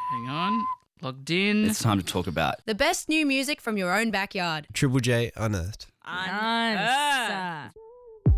Hang on. Logged in. It's time to talk about The best new music from your own backyard. Triple J Unearthed. Unearthed.